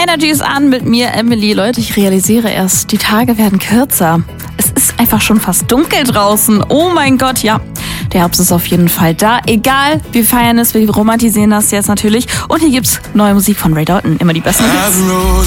Energy ist an mit mir, Emily. Leute, ich realisiere erst, die Tage werden kürzer. Es ist einfach schon fast dunkel draußen. Oh mein Gott, ja. Der Herbst ist auf jeden Fall da. Egal, wir feiern es, wir romantisieren das jetzt natürlich. Und hier gibt's neue Musik von Ray Dalton. Immer die besten Hits.